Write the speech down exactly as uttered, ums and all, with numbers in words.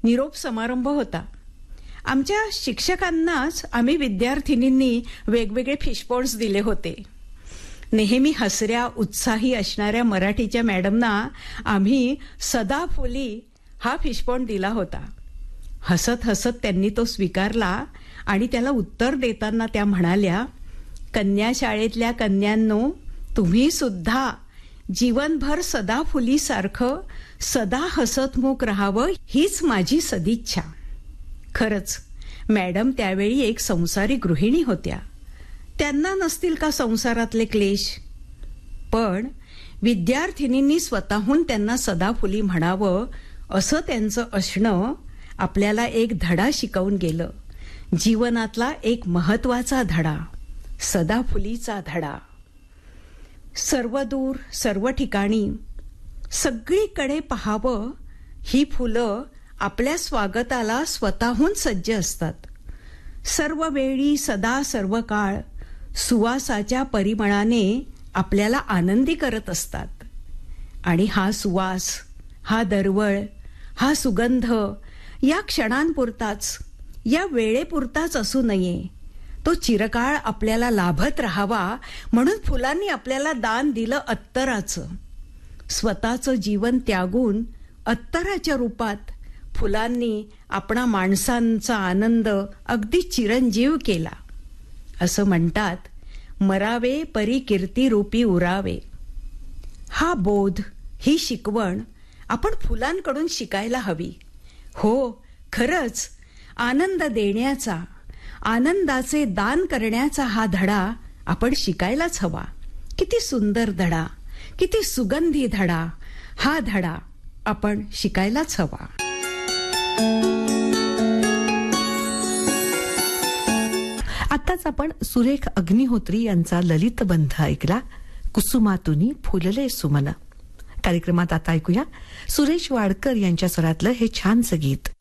निरोप समारंभ होता. आमच्या शिक्षकांनाच आम्ही विद्यार्थिनींनी वेगवेगळे फिशपॉन्ड्स दिले होते. नेहमी हसऱ्या उत्साही असणाऱ्या मराठीच्या मॅडमना आम्ही सदाफुली हा फिशपॉन्ड दिला होता. हसत हसत त्यांनी तो स्वीकारला आणि त्याला उत्तर देताना त्या म्हणाल्या, कन्या शाळेतल्या कन्यांनो, तुम्ही सुद्धा जीवनभर सदाफुलीसारखं सदा हसतमुख राहावं हीच माझी सदिच्छा. खरंच मॅडम त्यावेळी एक संसारी गृहिणी होत्या. त्यांना नसतील का संसारातले क्लेश? पण विद्यार्थिनींनी स्वतःहून त्यांना सदाफुली म्हणावं असं त्यांचं असणं आपल्याला एक धडा शिकवून गेलं. जीवनातला एक महत्वाचा धडा, सदाफुलीचा धडा. सर्वदूर सर्व ठिकाणी सगळीकडे पहावं, ही फुलं आपल्या स्वागताला स्वतःहून सज्ज असतात. सर्व वेळी सदा सर्व काळ सुवासाच्या परिमळाने आपल्याला आनंदी करत असतात. आणि हा सुवास, हा दरवळ, हा सुगंध या क्षणांपुरताच, या वेळेपुरताच असू नये. तो चिरकाळ आपल्याला लाभत राहावा म्हणून फुलांनी आपल्याला दान दिलं अत्तराचं. स्वतःचं जीवन त्यागून अत्तराच्या रूपात फुलांनी आपणा माणसांचा आनंद अगदी चिरंजीव केला. असं म्हणतात, मरावे परी कीर्ती रूपी उरावे. हा बोध, ही शिकवण आपण फुलांकडून शिकायला हवी. हो, खरंच आनंद देण्याचा, आनंदाचे दान करण्याचा हा धडा आपण शिकायलाच हवा. किती सुंदर धडा, किती सुगंधी धडा. हा धडा आपण शिकायलाच हवा. आताच आपण सुरेख अग्निहोत्री यांचा ललितबंध ऐकला, कुसुमातुनी फुलले सुमन. कार्यक्रमात आता ऐकूया सुरेश वाडकर यांच्या स्वरातलं हे छानसं गीत.